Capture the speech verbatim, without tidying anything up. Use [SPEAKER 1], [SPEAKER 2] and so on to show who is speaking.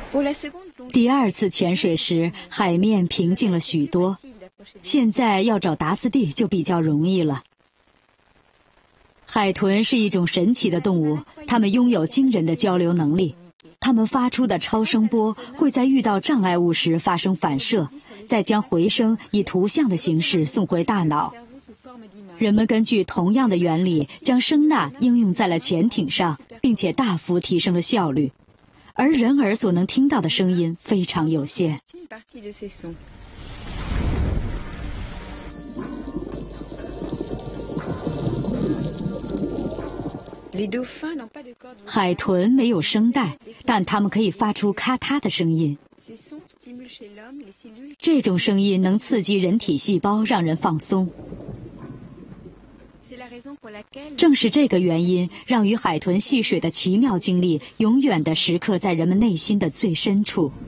[SPEAKER 1] 第二次潜水时，海面平静了许多，现在要找达斯蒂就比较容易了。海豚是一种神奇的动物，它们拥有惊人的交流能力。它们发出的超声波会在遇到障碍物时发生反射，再将回声以图像的形式送回大脑。人们根据同样的原理，将声呐应用在了潜艇上，并且大幅提升了效率。而人耳所能听到的声音非常有限。海豚没有声带，但它们可以发出咔嗒的声音。这种声音能刺激人体细胞，让人放松。正是这个原因，让与海豚戏水的奇妙经历永远地时刻在人们内心的最深处。